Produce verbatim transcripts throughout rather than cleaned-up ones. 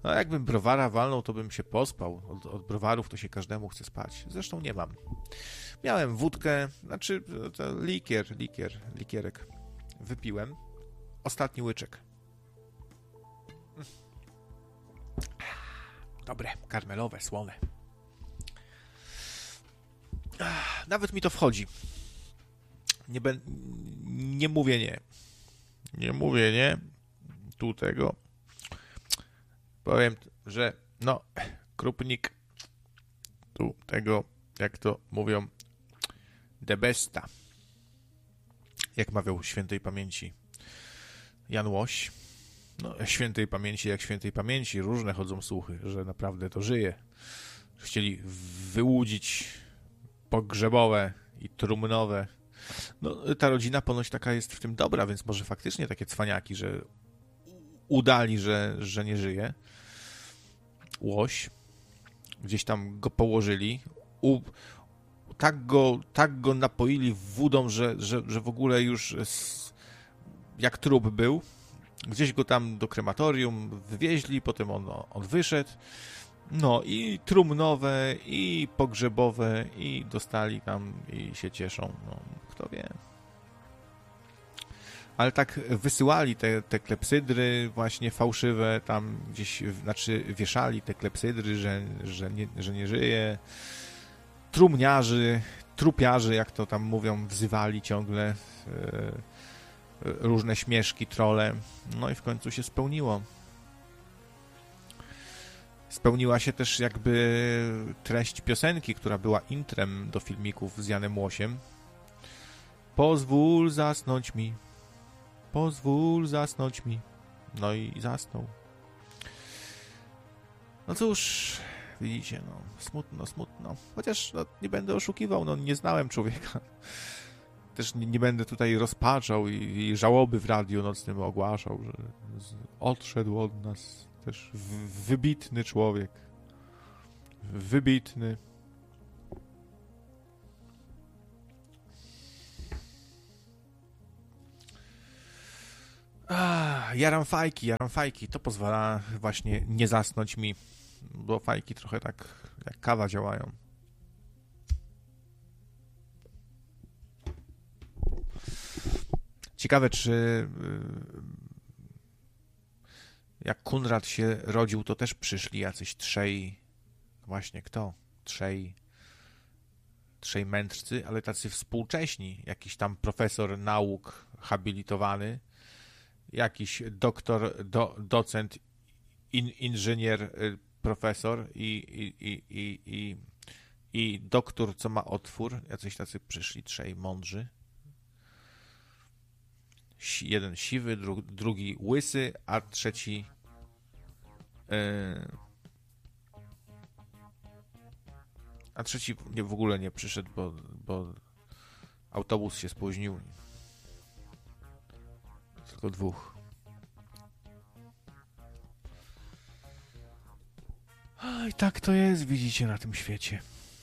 No jakbym browara walnął, to bym się pospał. Od, od browarów to się każdemu chce spać. Zresztą nie mam. Miałem wódkę, znaczy to likier, likier, likierek. Wypiłem. Ostatni łyczek. Dobre, karmelowe, słone. Nawet mi to wchodzi. Nie, be, nie mówię nie. Nie mówię nie. Tu tego. Powiem, że no, krupnik tu tego, jak to mówią, de besta. Jak mawiał świętej pamięci Jan Łoś. No, świętej pamięci jak świętej pamięci. Różne chodzą słuchy, że naprawdę to żyje. Chcieli wyłudzić pogrzebowe i trumnowe. No, ta rodzina ponoć taka jest w tym dobra, więc może faktycznie takie cwaniaki, że udali, że, że nie żyje. Łoś. Gdzieś tam go położyli. U, tak, go, tak go napoili wódą, że, że, że w ogóle już z, jak trup był. Gdzieś go tam do krematorium wywieźli, potem on, on wyszedł. No i trumnowe, i pogrzebowe, i dostali tam i się cieszą. No, kto wie. Ale tak wysyłali te, te klepsydry właśnie fałszywe, tam gdzieś, znaczy wieszali te klepsydry, że, że, nie, że nie żyje. Trumniarzy, trupiarzy, jak to tam mówią, wzywali ciągle yy, różne śmieszki, trolle. No i w końcu się spełniło. Spełniła się też jakby treść piosenki, która była intrem do filmików z Janem Łosiem. Pozwól zasnąć mi, pozwól zasnąć mi. No i zasnął. No cóż, widzicie, no, smutno, smutno. Chociaż no, nie będę oszukiwał, no nie znałem człowieka. Też nie, nie będę tutaj rozpaczał i, i żałoby w radiu nocnym ogłaszał, że z, odszedł od nas też w, wybitny człowiek. Wybitny. Ah, jaram fajki, jaram fajki. To pozwala właśnie nie zasnąć mi, bo fajki trochę tak jak kawa działają. Ciekawe, czy jak Kunrad się rodził, to też przyszli jacyś trzej, właśnie kto? Trzej, trzej mędrcy, ale tacy współcześni. Jakiś tam profesor nauk habilitowany, jakiś doktor, do, docent, in, inżynier, profesor i, i, i, i, i, i doktor, co ma otwór. Jacyś tacy przyszli, trzej mądrzy. Jeden siwy, dru, drugi łysy, a trzeci yy, a trzeci nie, w ogóle nie przyszedł, bo, bo autobus się spóźnił. Tylko dwóch. A i tak to jest, widzicie, na tym świecie.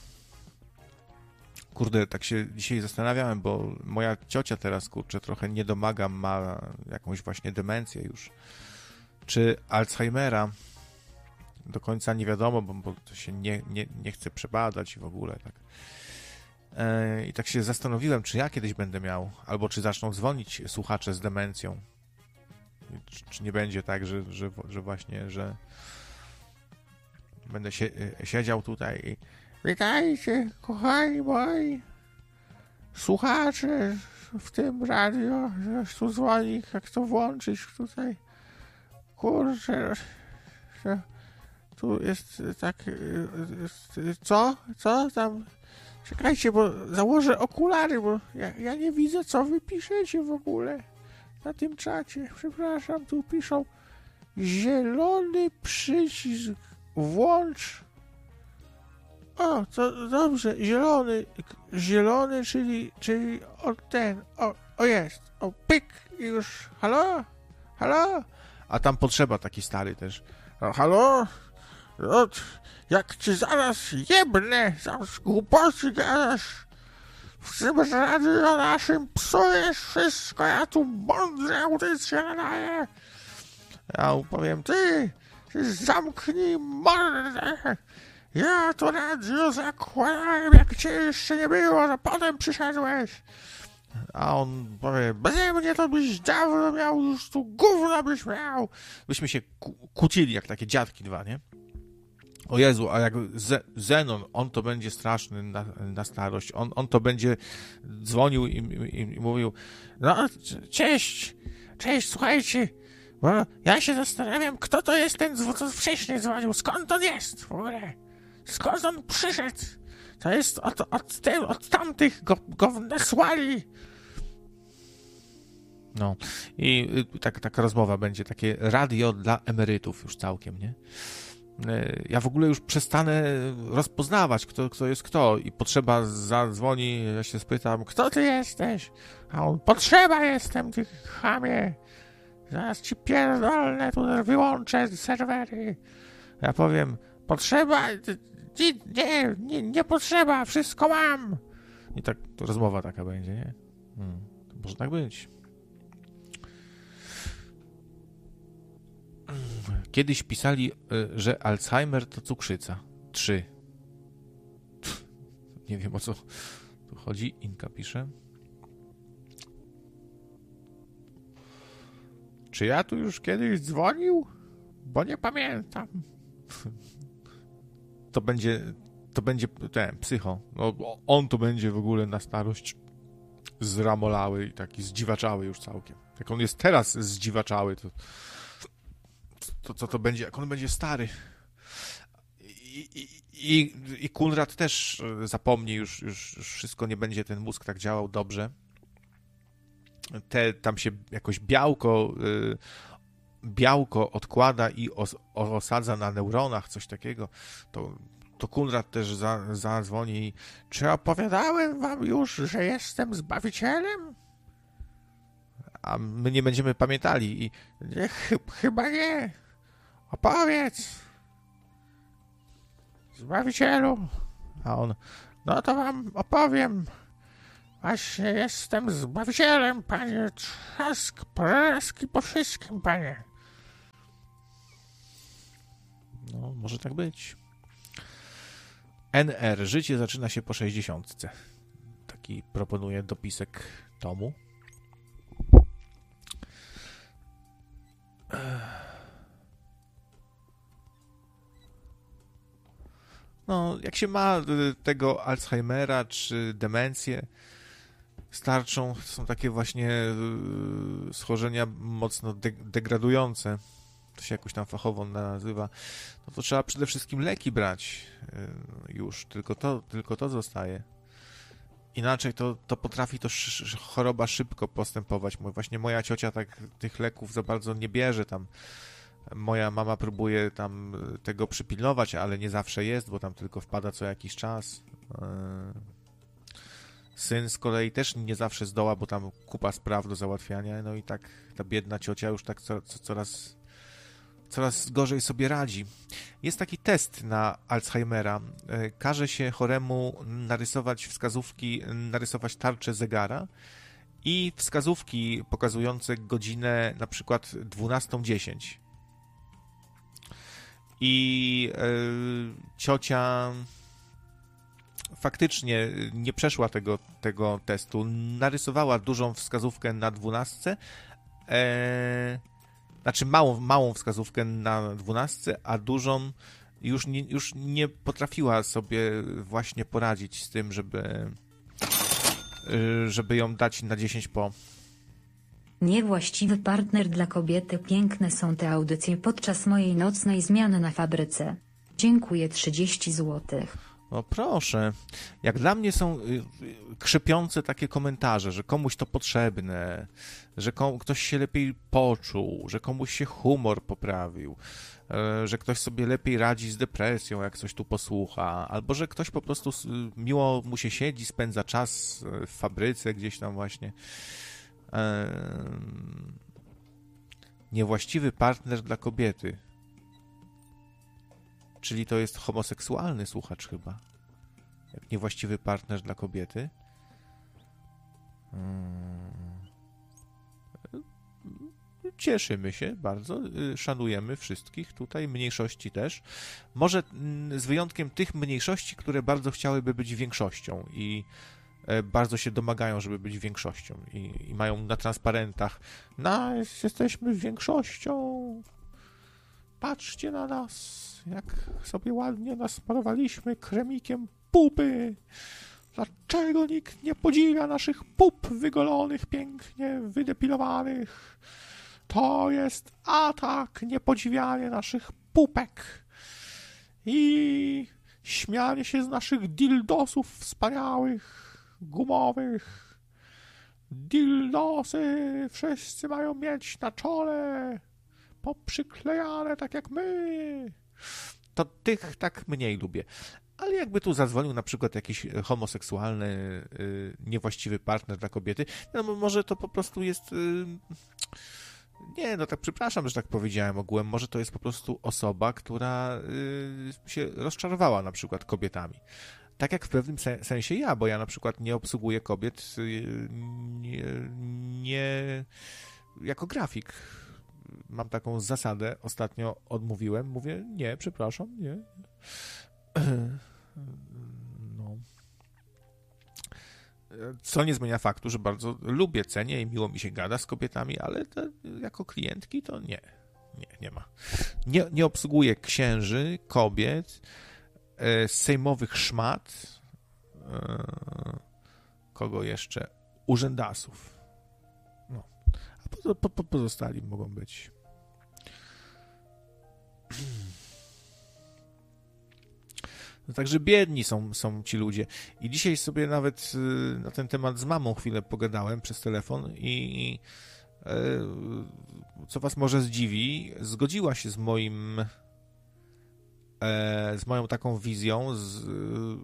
Kurde, tak się dzisiaj zastanawiałem, bo moja ciocia teraz, kurczę, trochę niedomagam, ma jakąś właśnie demencję już. Czy Alzheimera? Do końca nie wiadomo, bo, bo to się nie, nie, nie chce przebadać w ogóle. Tak. E, I tak się zastanowiłem, czy ja kiedyś będę miał, albo czy zaczną dzwonić słuchacze z demencją. Czy, czy nie będzie tak, że, że, że właśnie, że będę się, siedział tutaj i witajcie, kochani moi słuchacze w tym radio, że tu dzwoni, jak to włączyć tutaj. Kurczę, tu jest tak, co? Co tam? Czekajcie, bo założę okulary, bo ja, ja nie widzę, co wy piszecie w ogóle na tym czacie. Przepraszam, tu piszą zielony przycisk włącz. O, to dobrze, zielony, zielony, czyli, czyli o ten, o, o jest, o pyk i już, halo, halo, a tam potrzeba taki stary też, o, halo, o, jak ci zaraz jebnę, zaraz głupoty gadasz, w tym radio naszym psujesz wszystko, ja tu mądrze audycję nadaję, ja powiem, ty, Zamknij mordę! Ja to radio zakładałem, jak cię jeszcze nie było, a potem przyszedłeś. A on powie, beze mnie to byś dawno miał, już tu gówno byś miał. Byśmy się ku- kłócili jak takie dziadki dwa, nie? O Jezu, a jak Ze- Zenon, on to będzie straszny na, na starość. On, on to będzie dzwonił i, i, i mówił, no cześć, cześć, słuchajcie, bo ja się zastanawiam, kto to jest ten, co wcześniej dzwonił, skąd on jest w ogóle, skąd on przyszedł, to jest od, od, te, od tamtych go, go nasłali. No i tak, taka rozmowa będzie, takie radio dla emerytów już całkiem, nie? Ja w ogóle już przestanę rozpoznawać, kto, kto jest kto i potrzeba zadzwoni, ja się spytam, kto ty jesteś? A on, potrzeba jestem, ty chamie. Zaraz ci pierdolę, tu wyłączę serwery. Ja powiem, potrzeba, nie, nie, nie, nie potrzeba, wszystko mam. I tak to rozmowa taka będzie, nie? Hmm, to może tak być. Kiedyś pisali, że Alzheimer to cukrzyca. Trzy. Nie wiem, o co tu chodzi. Inka pisze. Czy ja tu już kiedyś dzwonił? Bo nie pamiętam. To będzie, to będzie ten psycho. No, on to będzie w ogóle na starość zramolały i taki zdziwaczały już całkiem. Jak on jest teraz zdziwaczały, to to co to będzie, jak on będzie stary. I, i, i, i Kunrad też zapomni, już, już, już wszystko nie będzie ten mózg tak działał dobrze. Te, tam się jakoś białko y, białko odkłada i os, osadza na neuronach, coś takiego. To, to Kunrad też za, zadzwoni. Czy opowiadałem wam już, że jestem Zbawicielem? A my nie będziemy pamiętali. I nie, ch- chyba nie. Opowiedz. Zbawicielu. A on, no to wam opowiem. Właśnie jestem Zbawicielem, panie. Trzask, praski po wszystkim, panie. No, może tak być. N R. Życie zaczyna się po sześćdziesiątce. Taki proponuje dopisek tomu. No, jak się ma tego Alzheimera czy demencję starczą, są takie właśnie schorzenia mocno de- degradujące, to się jakoś tam fachowo nazywa, no to trzeba przede wszystkim leki brać już, tylko to, tylko to zostaje. Inaczej to, to potrafi to sz- choroba szybko postępować. Właśnie moja ciocia tak tych leków za bardzo nie bierze tam. Moja mama próbuje tam tego przypilnować, ale nie zawsze jest, bo tam tylko wpada co jakiś czas. Syn z kolei też nie zawsze zdoła, bo tam kupa spraw do załatwiania, no i tak ta biedna ciocia już tak co, co, coraz, coraz gorzej sobie radzi. Jest taki test na Alzheimera. Każe się choremu narysować wskazówki, narysować tarczę zegara i wskazówki pokazujące godzinę na przykład dwunasta dziesięć. I yy, ciocia faktycznie nie przeszła tego, tego testu. Narysowała dużą wskazówkę na dwunastce, e, znaczy małą, małą wskazówkę na dwunastce, a dużą już nie, już nie potrafiła sobie właśnie poradzić z tym, żeby, żeby ją dać na dziesięć po. Niewłaściwy partner dla kobiety. Piękne są te audycje podczas mojej nocnej zmiany na fabryce. Dziękuję, trzydzieści złotych. No proszę. Jak dla mnie są krzypiące takie komentarze, że komuś to potrzebne, że kom- ktoś się lepiej poczuł, że komuś się humor poprawił, że ktoś sobie lepiej radzi z depresją, jak coś tu posłucha, albo że ktoś po prostu miło mu się siedzi, spędza czas w fabryce gdzieś tam właśnie. Niewłaściwy partner dla kobiety. Czyli to jest homoseksualny słuchacz chyba. Jak niewłaściwy partner dla kobiety. Hmm. cieszymy się bardzo, szanujemy wszystkich tutaj, mniejszości też. Może z wyjątkiem tych mniejszości, które bardzo chciałyby być większością i bardzo się domagają, żeby być większością i, i mają na transparentach: nice, jesteśmy większością, patrzcie na nas, jak sobie ładnie nasmarowaliśmy kremikiem pupy. Dlaczego nikt nie podziwia naszych pup wygolonych, pięknie wydepilowanych? To jest atak, niepodziwianie naszych pupek i śmianie się z naszych dildosów wspaniałych, gumowych. Dildosy wszyscy mają mieć na czole poprzyklejane tak jak my. To tych tak mniej lubię. Ale jakby tu zadzwonił na przykład jakiś homoseksualny, yy, niewłaściwy partner dla kobiety, no może to po prostu jest... Yy, nie, no tak przepraszam, że tak powiedziałem ogółem, może to jest po prostu osoba, która yy, się rozczarowała na przykład kobietami. Tak jak w pewnym sensie ja, bo ja na przykład nie obsługuję kobiet yy, nie, nie jako grafik. Mam taką zasadę, ostatnio odmówiłem, mówię, nie, przepraszam, nie. No. Co nie zmienia faktu, że bardzo lubię, cenię i miło mi się gada z kobietami, ale to jako klientki to nie, nie, nie ma. Nie, nie obsługuję księży, kobiet, e, sejmowych szmat, e, kogo jeszcze? Urzędasów. No. A po, po, po, pozostali mogą być. No także biedni są, są ci ludzie. I dzisiaj sobie nawet y, na ten temat z mamą chwilę pogadałem przez telefon i y, co was może zdziwi, zgodziła się z moim e, z moją taką wizją, z, y,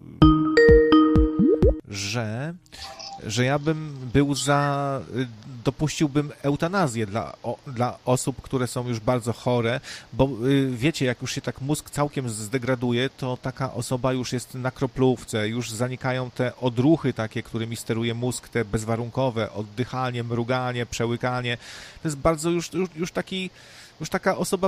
że że ja bym był za, dopuściłbym eutanazję dla, o, dla osób, które są już bardzo chore, bo y, wiecie, jak już się tak mózg całkiem zdegraduje, to taka osoba już jest na kroplówce, już zanikają te odruchy takie, którymi steruje mózg, te bezwarunkowe, oddychanie, mruganie, przełykanie. To jest bardzo już, już, już taki, już taka osoba